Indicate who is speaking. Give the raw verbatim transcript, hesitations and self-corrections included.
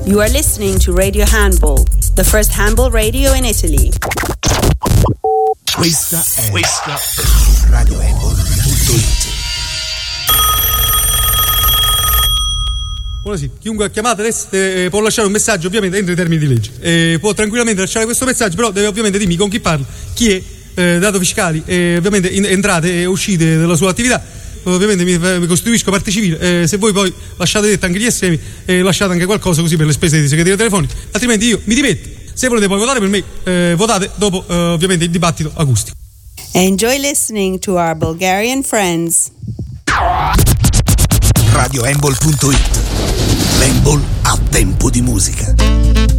Speaker 1: You are listening to Radio Handball, the first handball radio in Italy.
Speaker 2: Questa è, questa è Radio Handball punto it.
Speaker 3: Ora sì, chiunque ha chiamato adesso eh, può lasciare un messaggio ovviamente entro i termini di legge. Eh, può tranquillamente lasciare questo messaggio, però deve ovviamente dirmi con chi parla, chi è, eh, dato fiscali, e ovviamente in, entrate e uscite della sua attività. Ovviamente mi, mi costituisco parte civile, eh, se voi poi lasciate detto anche gli estremi, eh, lasciate anche qualcosa così per le spese di segreteria telefonica, altrimenti io mi dimetto. Se volete poi votare per me, eh, votate dopo eh, ovviamente il dibattito acustico.
Speaker 1: Enjoy listening to our Bulgarian friends.
Speaker 2: Radio Handball punto it. Handball a tempo di musica.